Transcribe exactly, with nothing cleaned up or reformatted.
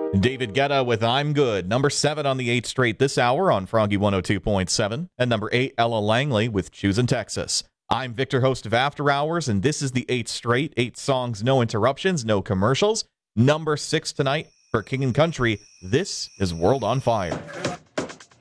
David Guetta with I'm Good. Number seven on the eight straight this hour on Froggy one oh two point seven. And number eight, Ella Langley with Choosing Texas. I'm Victor, host of After Hours, and this is the eight straight. Eight songs, no interruptions, no commercials. Number six tonight for King and Country. This is World on Fire.